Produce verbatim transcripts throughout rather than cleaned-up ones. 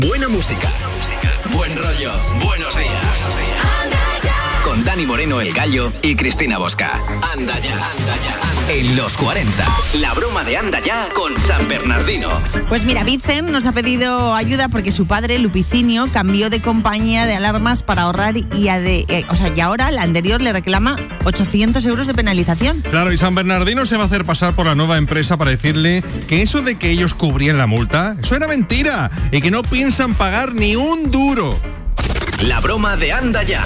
Buena música, buen rollo, buenos días. Con Dani Moreno, el Gallo, y Cristina Bosca. Anda ya, anda ya. En los cuarenta, la broma de Anda ya con San Bernardino. Pues mira, Vicen nos ha pedido ayuda porque su padre, Lupicinio, cambió de compañía de alarmas para ahorrar y, ade- eh, o sea, y ahora la anterior le reclama ochocientos euros de penalización. Claro, y San Bernardino se va a hacer pasar por la nueva empresa para decirle que eso de que ellos cubrían la multa, eso era mentira y que no piensan pagar ni un duro. La broma de Anda ya.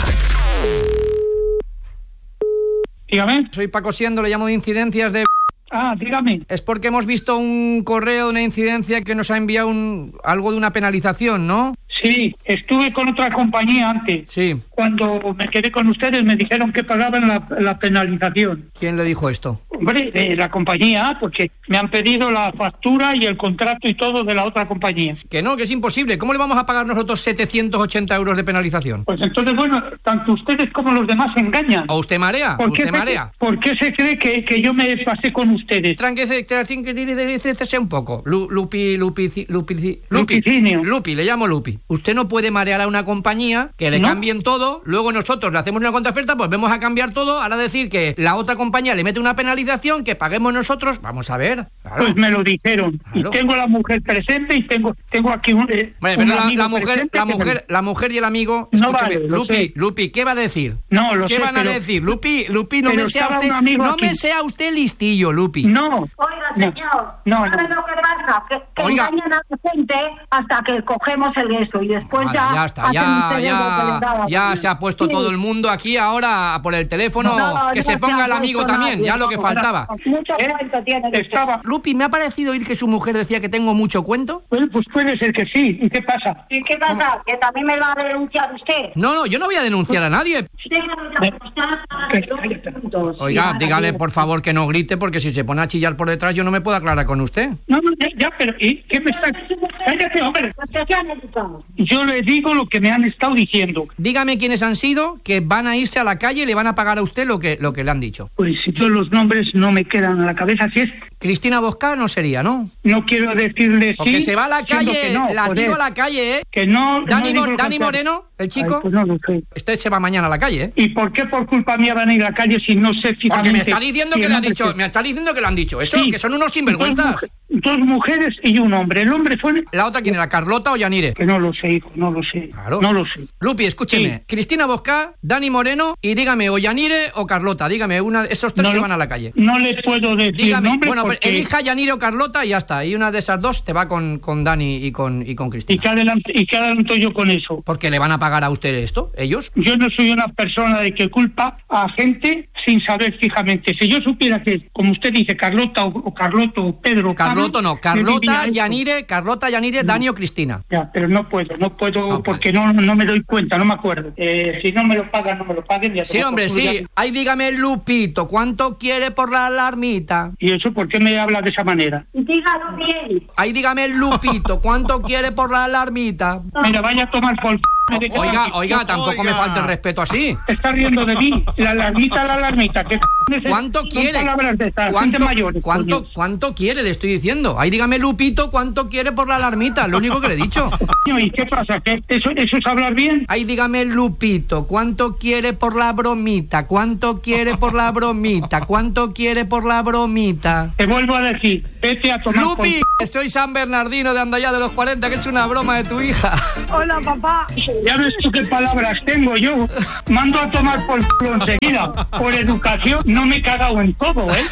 Dígame. Soy Paco Siendo, le llamo de incidencias de... Ah, dígame. Es porque hemos visto un correo de una incidencia que nos ha enviado un, algo de una penalización, ¿no? Sí, estuve con otra compañía antes. Sí. Cuando me quedé con ustedes me dijeron que pagaban la, la penalización. ¿Quién le dijo esto? Hombre, de la compañía, porque me han pedido la factura y el contrato y todo de la otra compañía. Que no, que es imposible. ¿Cómo le vamos a pagar nosotros setecientos ochenta euros de penalización? Pues entonces, bueno, tanto ustedes como los demás se engañan. ¿O usted marea? ¿Por qué, ¿Usted se, marea? ¿Por qué se cree que, que yo me pasé con ustedes? Tranquilícese un poco. Lu, Lupi, Lupi, Lupi, Lupi, Lupicinio. Lupi, le llamo Lupi. Usted no puede marear a una compañía que le ¿No? cambien todo, luego nosotros le hacemos una contraoferta, pues vamos a cambiar todo, ahora decir que la otra compañía le mete una penalización, que paguemos nosotros, vamos a ver. Claro. Pues me lo dijeron. Claro. Y tengo a la mujer presente y tengo tengo aquí un, eh, Bueno, un pero la, amigo la mujer, presente la que mujer, me... la mujer y el amigo, No escúchame, vale, lo Lupi, sé. Lupi, ¿qué va a decir? No, lo ¿Qué sé, van a pero- decir? Lupi, Lupi, no pero me sea estaba usted, un amigo no aquí. me sea usted listillo, Lupi. No. Oiga, No. señor, No, ¿sabe no. lo que pasa? Que, que Oiga. engañan a la gente hasta que cogemos el eso y después Vale, ya... ya está, hacen ya, ustedes lo que les da ya, la ya gana. se ha puesto Sí. todo el mundo aquí ahora por el teléfono, No, que no se se ponga ha el amigo puesto también, nadie, ya lo que no, faltaba. Mucho ¿Eh? cuento tiene. que Estaba... Lupi, me ha parecido oír que su mujer decía que tengo mucho cuento. Bueno, pues puede ser que sí. ¿Y qué pasa? ¿Y qué pasa? ¿Que también me va a denunciar usted? No, no, yo no voy a denunciar a nadie. Déjame ya apostar para ¿Qué? los puntos. Oiga, Ya, dígale adiós. por favor que no grite, porque si se pone a chillar por detrás yo no me puedo aclarar con usted. No, no, ya, ya, pero ¿y qué me está...? Cállate, hombre. ¿Qué han educado? Yo le digo lo que me han estado diciendo. Dígame quiénes han sido que van a irse a la calle y le van a pagar a usted lo que, lo que le han dicho. Pues yo los nombres no me quedan en la cabeza. Si es... Cristina Bosca no sería, ¿no? No quiero decirle sí... Porque se va a la siendo calle, que no, la joder. tiro a la calle, ¿eh? Que no... Dani, no Mo- digo lo Dani contrario. Moreno, el chico, Ay, pues no lo sé. este se va mañana a la calle, ¿eh? ¿Y por qué por culpa mía van a ir a la calle si no sé fijamente? Porque me está diciendo si que el le ha hombre dicho, que- me está diciendo que le han dicho eso, Sí. que son unos Dos, sinvergüenzas. mujer- dos mujeres y un hombre. El hombre fue... La otra, ¿quién era? ¿Carlota o Yanire? Que no lo sé, hijo, no lo sé. Claro. No lo sé. Lupi, escúcheme. Sí. Cristina Bosca, Dani Moreno y dígame, o Yanire o Carlota. Dígame, una, esos tres No se lo- van a la calle. No le puedo decir Dígame, nombre bueno, pues porque... elija Yanire o Carlota y ya está. Y una de esas dos te va con, con Dani y con, y con ¿Y Cristina. qué, adelanto, ¿Y qué adelanto yo con eso? Porque le van a pagar a usted esto, ellos. Yo no soy una persona de que culpa a gente sin saber fijamente. Si yo supiera que, como usted dice, Carlota o, o Carloto o Pedro... o Carlota Pablo, no, me Carlota, diría esto. Yanire, Carlota, Yanire, Dani o Cristina. Ya, pero no puedo, no puedo No porque no, no me doy cuenta, no me acuerdo. Eh, si no me lo pagan, no me lo paguen. Ya Sí, tomo hombre, por culo, sí. ya. Ahí dígame, Lupito, ¿cuánto quiere por la alarmita? ¿Y eso por qué me habla de esa manera? Dígalo bien. Ahí dígame, Lupito, ¿cuánto quiere por la alarmita? Mira, vaya a tomar por... de que- Oiga, oiga, tampoco me Oiga. falte el respeto así. Te está riendo de mí. La alarmita, la alarmita. ¿Qué c- es eso? ¿Cuánto Son quiere? palabras de estas, gente ¿Cuánto, mayores, cuánto, coño. ¿Cuánto quiere? Le estoy diciendo. Ahí dígame, Lupito, ¿cuánto quiere por la alarmita? Lo único que le he dicho. Coño, ¿y qué pasa? ¿Que eso, ¿Eso es hablar bien? Ahí dígame, Lupito, ¿cuánto quiere por la bromita? ¿Cuánto quiere por la bromita? ¿Cuánto quiere por la bromita? Te vuelvo a decir, vete a tomar por... Lupi, soy San Bernardino de Andallá de los cuarenta, que es una broma de tu hija. Hola, papá. Ya ves tú qué palabras tengo yo. Mando a tomar por culo enseguida. Por educación no me he cagado en todo, ¿eh?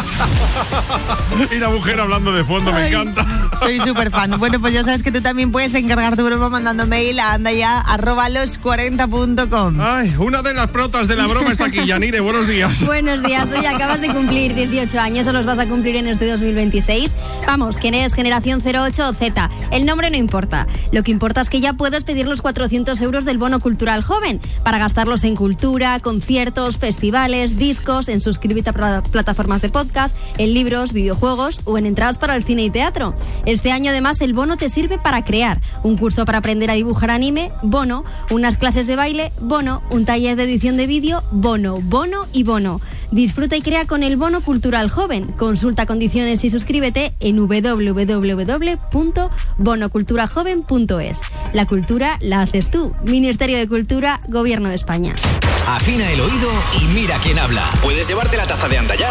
Y la mujer hablando de fondo, me Ay, encanta. Soy súper fan. Bueno, pues ya sabes que tú también puedes encargar tu broma mandando mail a andaya arroba los cuarenta punto com. Ay, una de las protas de la broma está aquí, Yanire, buenos días. Buenos días, hoy acabas de cumplir dieciocho años o los vas a cumplir en este dos mil veintiséis. Vamos, ¿quién es generación cero ocho o Z? El nombre no importa. Lo que importa es que ya puedes pedir los cuatrocientos euros del bono cultural joven para gastarlos en cultura, conciertos, festivales, discos, en suscribirte a pla- plataformas de podcast, en libros, videojuegos o en entradas para el cine y teatro. Este año además el bono te sirve para crear un curso para aprender a dibujar anime, bono, unas clases de baile, bono, un taller de edición de vídeo, bono, bono y bono. Disfruta y crea con el bono cultural joven. Consulta condiciones y suscríbete en doble u doble u doble u punto bonoculturajoven punto es. La cultura la haces tú. Ministerio de Cultura, Gobierno de España. Afina el oído y mira quién habla. Puedes llevarte la taza de Anda Ya